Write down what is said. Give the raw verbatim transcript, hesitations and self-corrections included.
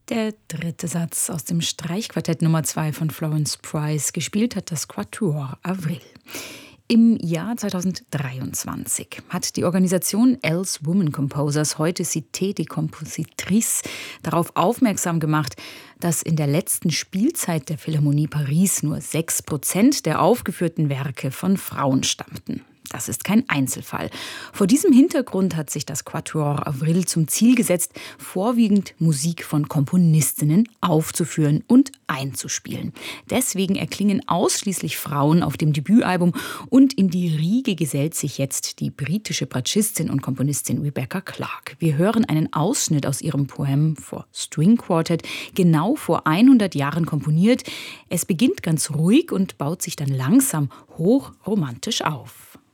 Der dritte Satz aus dem Streichquartett Nummer zwei von Florence Price. Gespielt hat das Quatuor Avril. Im Jahr zweitausenddreiundzwanzig hat die Organisation Els Women Composers, heute Cité des Compositrices, darauf aufmerksam gemacht, dass in der letzten Spielzeit der Philharmonie Paris nur sechs Prozent der aufgeführten Werke von Frauen stammten. Das ist kein Einzelfall. Vor diesem Hintergrund hat sich das Quatuor Avril zum Ziel gesetzt, vorwiegend Musik von Komponistinnen aufzuführen und einzuspielen. Deswegen erklingen ausschließlich Frauen auf dem Debütalbum und in die Riege gesellt sich jetzt die britische Bratschistin und Komponistin Rebecca Clark. Wir hören einen Ausschnitt aus ihrem Poem for String Quartet, genau vor hundert Jahren komponiert. Es beginnt ganz ruhig und baut sich dann langsam hochromantisch auf.